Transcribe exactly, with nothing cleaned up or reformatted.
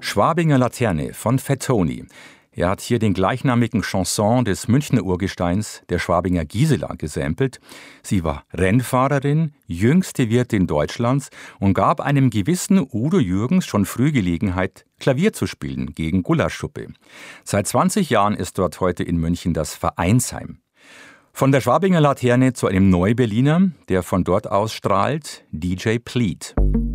Schwabinger Laterne von Fat Tony. Er hat hier den gleichnamigen Chanson des Münchner Urgesteins, der Schwabinger Gisela, gesampelt. Sie war Rennfahrerin, jüngste Wirtin Deutschlands und gab einem gewissen Udo Jürgens schon früh Gelegenheit, Klavier zu spielen gegen Gulaschsuppe. Seit zwanzig Jahren ist dort heute in München das Vereinsheim. Von der Schwabinger Laterne zu einem Neu-Berliner, der von dort aus strahlt, D J Pleat.